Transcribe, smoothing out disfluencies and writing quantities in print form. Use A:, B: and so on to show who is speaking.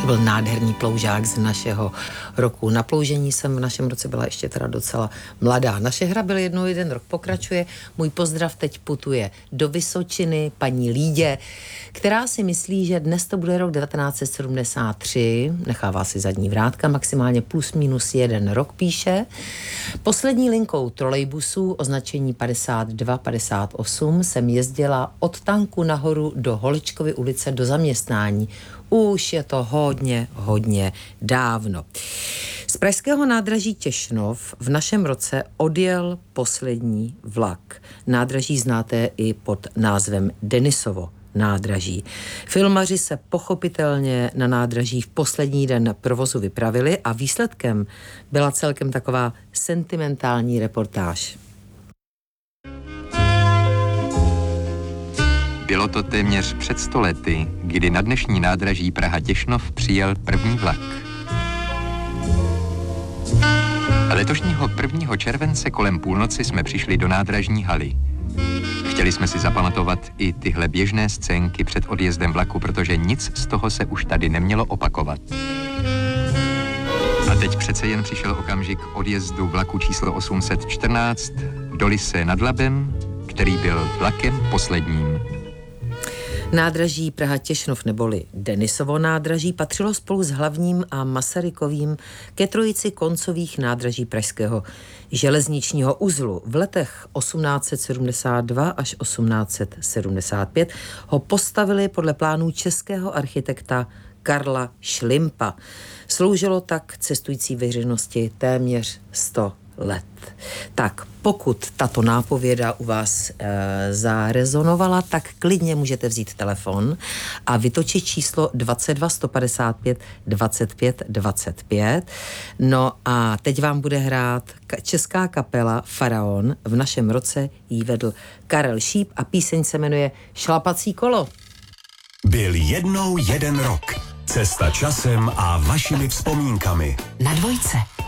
A: To byl nádherný ploužák z našeho roku. Na ploužení jsem v našem roce byla ještě teda docela mladá. Naše hra byl jednou jeden rok pokračuje. Můj pozdrav teď putuje do Vysočiny, paní Lídě, která si myslí, že dnes to bude rok 1973. Nechává si zadní vrátka, maximálně plus minus 1 rok píše. Poslední linkou trolejbusů označení 52-58 jsem jezdila od Tanku nahoru do Holečkovy ulice do zaměstnání. Už je to hodně dávno. Z pražského nádraží Těšnov v našem roce odjel poslední vlak. Nádraží znáte i pod názvem Denisovo nádraží. Filmaři se pochopitelně na nádraží v poslední den provozu vypravili a výsledkem byla celkem taková sentimentální reportáž.
B: Bylo to téměř před 100 lety, kdy na dnešní nádraží Praha-Těšnov přijel první vlak. Letošního 1. července kolem půlnoci jsme přišli do nádražní haly. Chtěli jsme si zapamatovat i tyhle běžné scénky před odjezdem vlaku, protože nic z toho se už tady nemělo opakovat. A teď přece jen přišel okamžik odjezdu vlaku číslo 814 do Lysé nad Labem, který byl vlakem posledním.
A: Nádraží Praha-Těšnov neboli Denisovo nádraží patřilo spolu s hlavním a Masarykovým ke trojici koncových nádraží pražského železničního uzlu. V letech 1872 až 1875 ho postavili podle plánů českého architekta Karla Šlimpa. Sloužilo tak cestující veřejnosti téměř 100 let. Tak pokud tato nápověda u vás zarezonovala, tak klidně můžete vzít telefon a vytočit číslo 22 155 25 25. No a teď vám bude hrát česká kapela Faraon. V našem roce jí vedl Karel Šíp a píseň se jmenuje Šlapací kolo.
C: Byl jednou jeden rok. Cesta časem a vašimi vzpomínkami.
D: Na Dvojce.